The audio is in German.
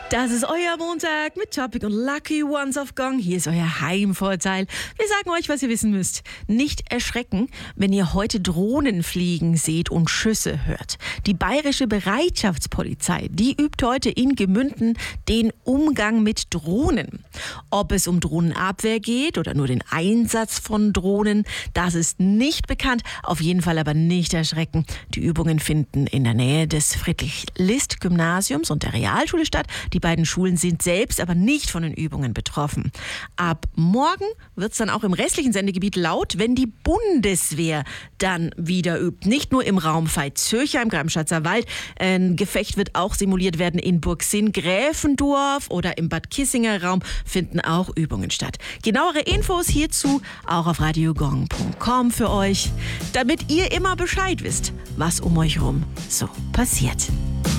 Das ist euer Montag mit Topic und Lucky Ones auf Gong. Hier ist euer Heimvorteil. Wir sagen euch, was ihr wissen müsst. Nicht erschrecken, wenn ihr heute Drohnen fliegen seht und Schüsse hört. Die Bayerische Bereitschaftspolizei, die übt heute in Gemünden den Umgang mit Drohnen. Ob es um Drohnenabwehr geht oder nur den Einsatz von Drohnen, das ist nicht bekannt. Auf jeden Fall aber nicht erschrecken. Die Übungen finden in der Nähe des Friedrich-List-Gymnasiums und der Realschule statt. Die beiden Schulen sind selbst aber nicht von den Übungen betroffen. Ab morgen wird es dann auch im restlichen Sendegebiet laut, wenn die Bundeswehr dann wieder übt. Nicht nur im Raum Veitshöchheim, Greifenstadter Wald. Ein Gefecht wird auch simuliert werden in Burgsinn, Gräfendorf oder im Bad Kissinger Raum finden auch Übungen statt. Genauere Infos hierzu auch auf radiogong.com für euch, damit ihr immer Bescheid wisst, was um euch rum so passiert.